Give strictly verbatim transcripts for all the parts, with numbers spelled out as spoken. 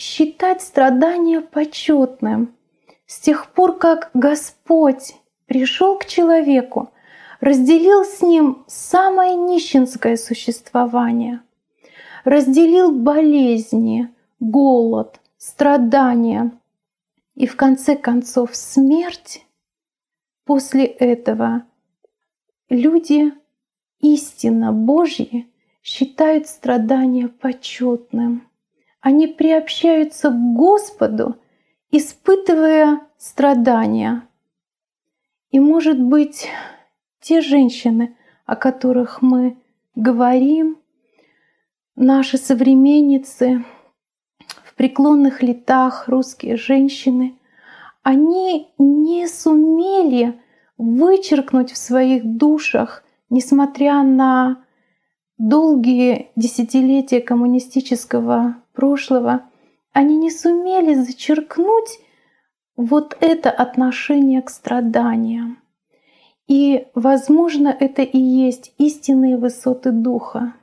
считать страдания почетным. С тех пор, как Господь пришел к человеку, разделил с ним самое нищенское существование, разделил болезни, голод, страдания и в конце концов смерть, после этого люди истинно Божьи считают страдания почетным. Они приобщаются к Господу, испытывая страдания. И, может быть, те женщины, о которых мы говорим, наши современницы в преклонных летах, русские женщины, они не сумели вычеркнуть в своих душах, несмотря на долгие десятилетия коммунистического прошлого, они не сумели зачеркнуть вот это отношение к страданиям. И, возможно, это и есть истинные высоты духа.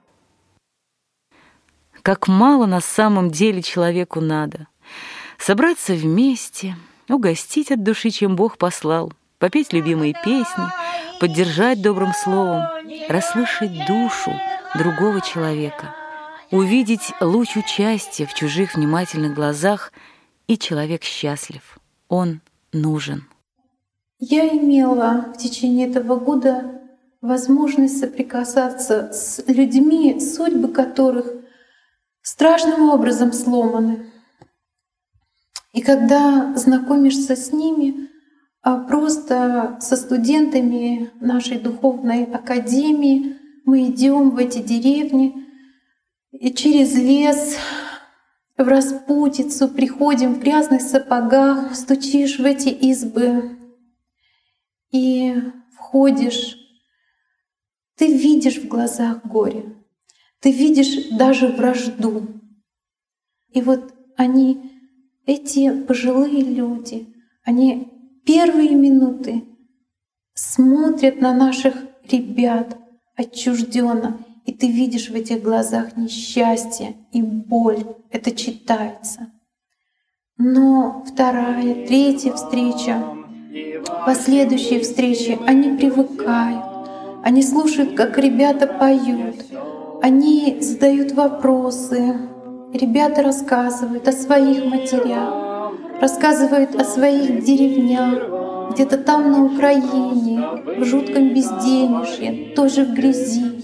Как мало на самом деле человеку надо. Собраться вместе, угостить от души, чем Бог послал, попеть любимые песни, поддержать добрым словом, расслышать душу другого человека, увидеть луч участия в чужих внимательных глазах, и человек счастлив, он нужен. Я имела в течение этого года возможность соприкасаться с людьми, судьбы которых страшным образом сломаны. И когда знакомишься с ними, а просто со студентами нашей духовной академии, мы идем в эти деревни, и через лес, в распутицу, приходим в грязных сапогах, стучишь в эти избы и входишь. Ты видишь в глазах горе, ты видишь даже вражду. И вот они, эти пожилые люди, они первые минуты смотрят на наших ребят отчужденно, и ты видишь в этих глазах несчастье и боль. Это читается. Но вторая, третья встреча, последующие встречи, они привыкают, они слушают, как ребята поют, они задают вопросы, ребята рассказывают о своих матерях, рассказывают о своих деревнях, где-то там на Украине, в жутком безденежье, тоже в грязи.